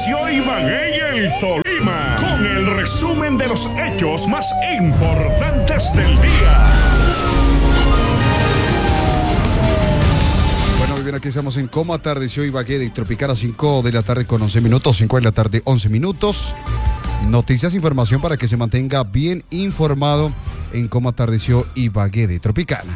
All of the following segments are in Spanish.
Tardeció Ibagué y el Tolima, con el resumen de los hechos más importantes del día. Bueno, muy bien, aquí estamos en Cómo Atardeció Ibagué de Tropicana, 5 de la tarde con 11 minutos, 5 de la tarde, 11 minutos. Noticias, información para que se mantenga bien informado en Cómo Atardeció Ibagué de Tropicana.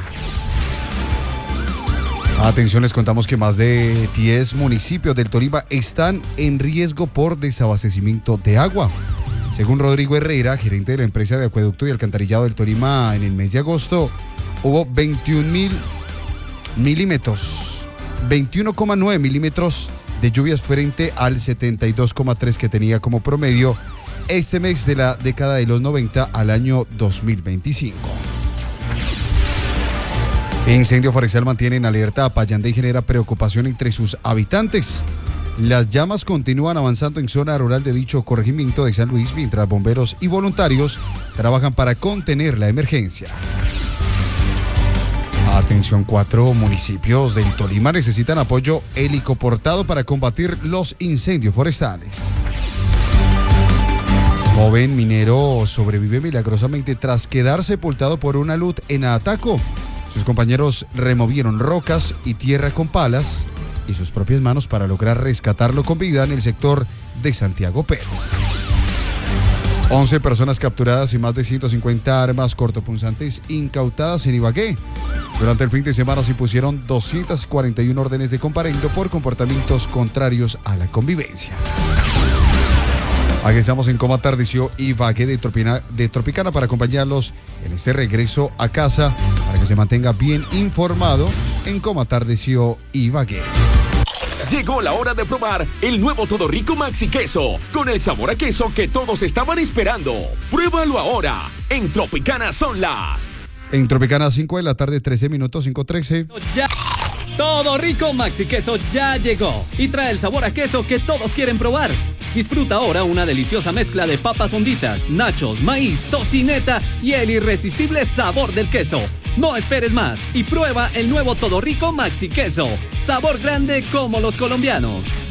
Atención, les contamos que más de 10 municipios del Tolima están en riesgo por desabastecimiento de agua. Según Rodrigo Herrera, gerente de la empresa de acueducto y alcantarillado del Tolima, en el mes de agosto hubo 21.000 milímetros, 21,9 milímetros de lluvias frente al 72,3 que tenía como promedio este mes de la década de los 90 al año 2025. Incendio forestal mantiene en alerta a Payandé y genera preocupación entre sus habitantes. Las llamas continúan avanzando en zona rural de dicho corregimiento de San Luis, mientras bomberos y voluntarios trabajan para contener la emergencia. Atención, 4 municipios del Tolima necesitan apoyo helicoportado para combatir los incendios forestales. Joven minero sobrevive milagrosamente tras quedar sepultado por una luz en Ataco. Sus compañeros removieron rocas y tierra con palas y sus propias manos para lograr rescatarlo con vida en el sector de Santiago Pérez. 11 personas capturadas y más de 150 armas cortopunzantes incautadas en Ibagué. Durante el fin de semana se impusieron 241 órdenes de comparendo por comportamientos contrarios a la convivencia. Aquí estamos en Cómo Atardeció Ibagué de Tropicana para acompañarlos en este regreso a casa, para que se mantenga bien informado en Cómo Atardeció Ibagué. Llegó la hora de probar el nuevo Todo Rico Maxi Queso, con el sabor a queso que todos estaban esperando. Pruébalo ahora. En Tropicana son las... En Tropicana, 5 de la tarde, 13 minutos, 5:13. Ya. Todo Rico Maxi Queso ya llegó y trae el sabor a queso que todos quieren probar. Disfruta ahora una deliciosa mezcla de papas honditas, nachos, maíz, tocineta y el irresistible sabor del queso. No esperes más y prueba el nuevo Todo Rico Maxi Queso. Sabor grande como los colombianos.